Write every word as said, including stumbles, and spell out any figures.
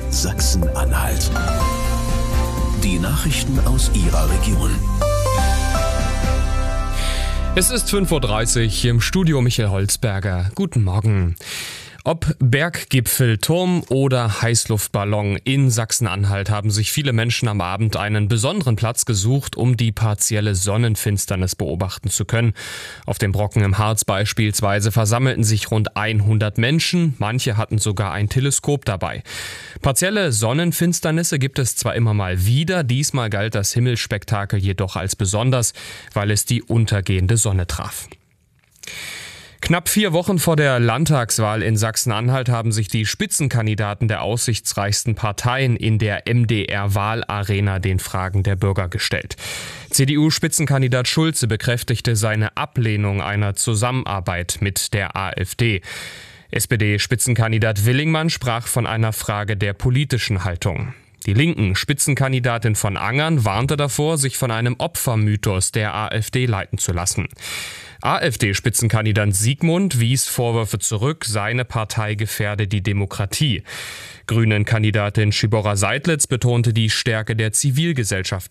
Sachsen-Anhalt. Die Nachrichten aus Ihrer Region. Es ist fünf Uhr dreißig, im Studio Michael Holzberger. Guten Morgen. Ob Berggipfel, Turm oder Heißluftballon, in Sachsen-Anhalt haben sich viele Menschen am Abend einen besonderen Platz gesucht, um die partielle Sonnenfinsternis beobachten zu können. Auf dem Brocken im Harz beispielsweise versammelten sich rund hundert Menschen, manche hatten sogar ein Teleskop dabei. Partielle Sonnenfinsternisse gibt es zwar immer mal wieder, diesmal galt das Himmelsspektakel jedoch als besonders, weil es die untergehende Sonne traf. Knapp vier Wochen vor der Landtagswahl in Sachsen-Anhalt haben sich die Spitzenkandidaten der aussichtsreichsten Parteien in der M D R-Wahlarena den Fragen der Bürger gestellt. C D U-Spitzenkandidat Schulze bekräftigte seine Ablehnung einer Zusammenarbeit mit der AfD. S P D-Spitzenkandidat Willingmann sprach von einer Frage der politischen Haltung. Die linken Spitzenkandidatin von Angern warnte davor, sich von einem Opfermythos der AfD leiten zu lassen. AfD-Spitzenkandidat Siegmund wies Vorwürfe zurück, seine Partei gefährde die Demokratie. Grünen-Kandidatin Schibora Seidlitz betonte die Stärke der Zivilgesellschaft